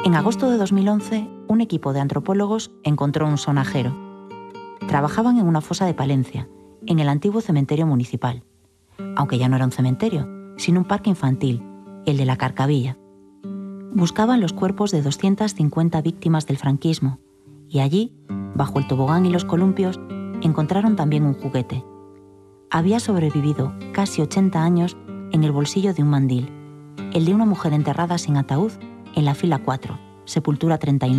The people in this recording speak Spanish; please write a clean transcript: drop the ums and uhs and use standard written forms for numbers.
En agosto de 2011, un equipo de antropólogos encontró un sonajero. Trabajaban en una fosa de Palencia, en el antiguo cementerio municipal. Aunque ya no era un cementerio, sino un parque infantil, el de la Carcavilla. Buscaban los cuerpos de 250 víctimas del franquismo, y allí, bajo el tobogán y los columpios, encontraron también un juguete. Había sobrevivido casi 80 años en el bolsillo de un mandil, el de una mujer enterrada sin ataúd en la fila 4, sepultura 39.